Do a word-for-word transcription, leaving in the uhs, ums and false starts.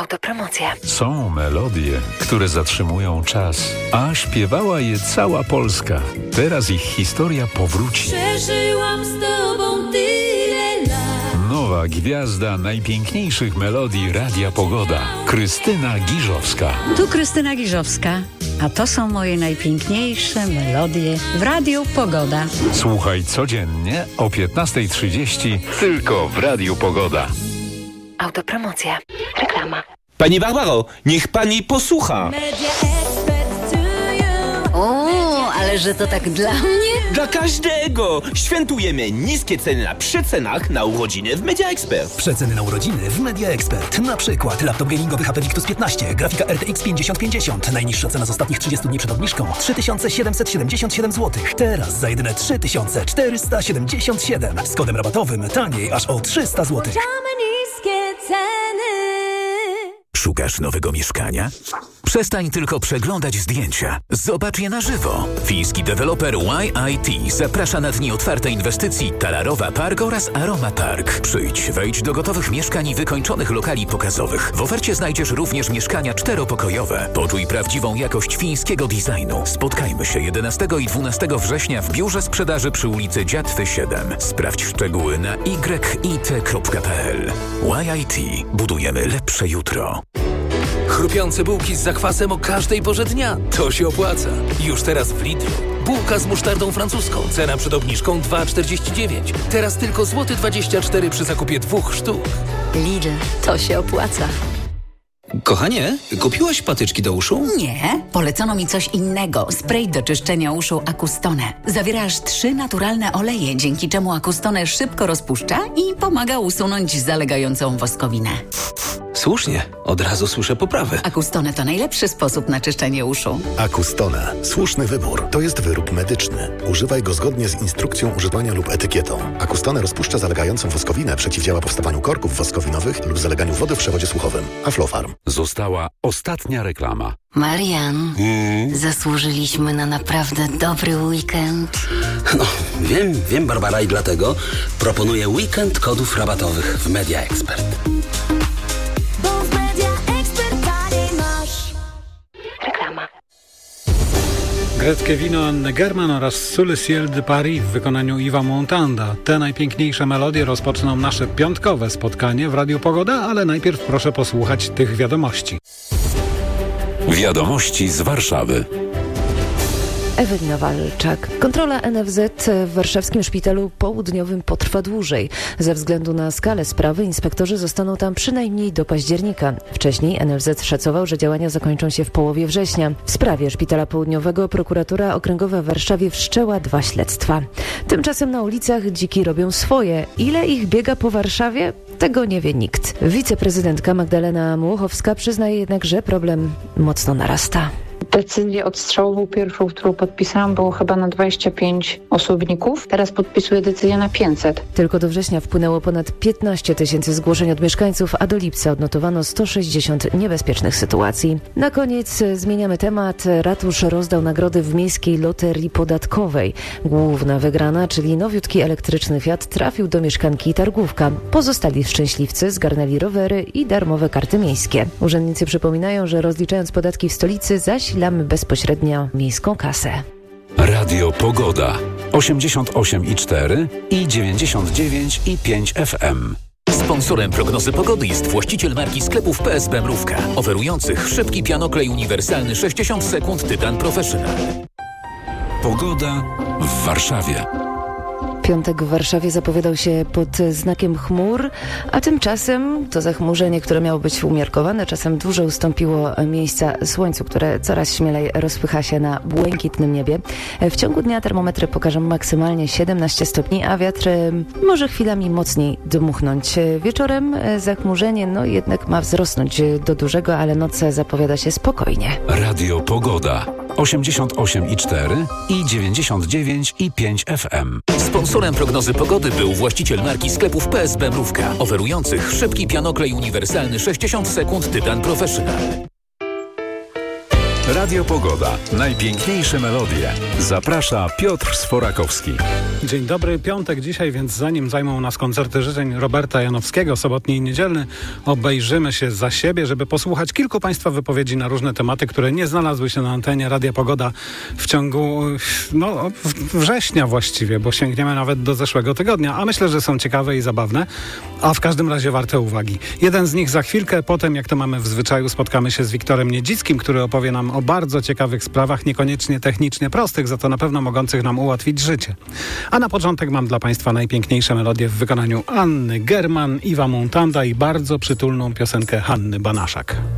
Autopromocja. Są melodie, które zatrzymują czas, a śpiewała je cała Polska. Teraz ich historia powróci. Przeżyłam z tobą tyle lat. Nowa gwiazda najpiękniejszych melodii Radia Pogoda. Krystyna Giżowska. Tu Krystyna Giżowska, a to są moje najpiękniejsze melodie w Radiu Pogoda. Słuchaj codziennie o piętnasta trzydzieści tylko w Radiu Pogoda. Autopromocja. Reklama. Pani Barbaro, niech pani posłucha. O, ale że to tak dla mnie? Dla każdego! Świętujemy niskie ceny na przecenach na urodziny w Media Expert. Przeceny na urodziny w Media Expert. Na przykład laptop gamingowy H P Victus piętnaście, grafika R T X pięćdziesiąt pięćdziesiąt. Najniższa cena z ostatnich trzydziestu dni przed obniżką trzy tysiące siedemset siedemdziesiąt siedem złotych. Teraz za jedyne trzy tysiące czterysta siedemdziesiąt siedem. Z kodem rabatowym taniej aż o trzysta złotych. Niskie ceny. Szukasz nowego mieszkania? Przestań tylko przeglądać zdjęcia. Zobacz je na żywo. Fiński deweloper Y I T zaprasza na dni otwartej inwestycji Talarowa Park oraz Aroma Park. Przyjdź, wejdź do gotowych mieszkań i wykończonych lokali pokazowych. W ofercie znajdziesz również mieszkania czteropokojowe. Poczuj prawdziwą jakość fińskiego designu. Spotkajmy się jedenastego i dwunastego września w biurze sprzedaży przy ulicy Dziatwy siedem. Sprawdź szczegóły na y i t kropka p l. Y I T. Budujemy lepsze jutro. Chrupiące bułki z zakwasem o każdej porze dnia. To się opłaca. Już teraz w Lidlu. Bułka z musztardą francuską. Cena przed obniżką dwa czterdzieści dziewięć. Teraz tylko złoty dwadzieścia cztery przy zakupie dwóch sztuk. Lidl, to się opłaca. Kochanie, kupiłaś patyczki do uszu? Nie, polecono mi coś innego. Spray do czyszczenia uszu Acustone. Zawiera aż trzy naturalne oleje, dzięki czemu Acustone szybko rozpuszcza i pomaga usunąć zalegającą woskowinę. Słusznie, od razu słyszę poprawę. Acustone to najlepszy sposób na czyszczenie uszu. Acustone. Słuszny wybór. To jest wyrób medyczny. Używaj go zgodnie z instrukcją używania lub etykietą. Acustone rozpuszcza zalegającą woskowinę, przeciwdziała powstawaniu korków woskowinowych lub zaleganiu wody w przewodzie słuchowym. Aflofarm. Została ostatnia reklama. Marian, Hmm? zasłużyliśmy na naprawdę dobry weekend. No, wiem, wiem Barbara i dlatego proponuję weekend kodów rabatowych w Media Expert. Bo w Media Expert taniej masz. Reklama. Greckie wino Anny German oraz Sous le ciel de Paris w wykonaniu Yves'a Montanda. Te najpiękniejsze melodie rozpoczną nasze piątkowe spotkanie w Radiu Pogoda, ale najpierw proszę posłuchać tych wiadomości. Wiadomości z Warszawy. Ewelina Walczak. Kontrola N F Z w warszawskim szpitalu południowym potrwa dłużej. Ze względu na skalę sprawy inspektorzy zostaną tam przynajmniej do października. Wcześniej N F Z szacował, że działania zakończą się w połowie września. W sprawie szpitala południowego prokuratura okręgowa w Warszawie wszczęła dwa śledztwa. Tymczasem na ulicach dziki robią swoje. Ile ich biega po Warszawie? Tego nie wie nikt. Wiceprezydentka Magdalena Mułochowska przyznaje jednak, że problem mocno narasta. Decyzję odstrzałową pierwszą, którą podpisałam, było chyba na dwadzieścia pięć osobników. Teraz podpisuję decyzję na pięćset. Tylko do września wpłynęło ponad piętnaście tysięcy zgłoszeń od mieszkańców, a do lipca odnotowano sto sześćdziesiąt niebezpiecznych sytuacji. Na koniec zmieniamy temat. Ratusz rozdał nagrody w miejskiej loterii podatkowej. Główna wygrana, czyli nowiutki elektryczny Fiat, trafił do mieszkanki Targówka. Pozostali szczęśliwcy zgarnęli rowery i darmowe karty miejskie. Urzędnicy przypominają, że rozliczając podatki w stolicy zasilamy bezpośrednio miejską kasę. Radio Pogoda. osiemdziesiąt osiem i cztery i dziewięćdziesiąt dziewięć i pięć F M. Sponsorem prognozy pogody jest właściciel marki sklepów P S B Mrówka, oferujących szybki pianoklej uniwersalny sześćdziesiąt sekund Tytan Professional. Pogoda w Warszawie. Piątek w Warszawie zapowiadał się pod znakiem chmur, a tymczasem to zachmurzenie, które miało być umiarkowane, czasem dużo ustąpiło miejsca słońcu, które coraz śmielej rozpycha się na błękitnym niebie. W ciągu dnia termometry pokażą maksymalnie siedemnaście stopni, a wiatr może chwilami mocniej dmuchnąć. Wieczorem zachmurzenie no jednak ma wzrosnąć do dużego, ale noc zapowiada się spokojnie. Radio Pogoda. osiemdziesiąt osiem i cztery i dziewięćdziesiąt dziewięć i pięć F M. Sponsorem prognozy pogody był właściciel marki sklepów P S B Mrówka, oferujących szybki pianoklej uniwersalny sześćdziesiąt sekund Tytan Professional. Radio Pogoda. Najpiękniejsze melodie. Zaprasza Piotr Sforakowski. Dzień dobry, piątek dzisiaj, więc zanim zajmą nas koncerty życzeń Roberta Janowskiego, sobotni i niedzielny, obejrzymy się za siebie, żeby posłuchać kilku Państwa wypowiedzi na różne tematy, które nie znalazły się na antenie Radia Pogoda w ciągu no, września właściwie, bo sięgniemy nawet do zeszłego tygodnia, a myślę, że są ciekawe i zabawne, a w każdym razie warte uwagi. Jeden z nich za chwilkę, potem jak to mamy w zwyczaju, spotkamy się z Wiktorem Niedzickim, który opowie nam o bardzo ciekawych sprawach, niekoniecznie technicznie prostych, za to na pewno mogących nam ułatwić życie. A na początek mam dla Państwa najpiękniejsze melodie w wykonaniu Anny German, Iwa Montanda i bardzo przytulną piosenkę Hanny Banaszak.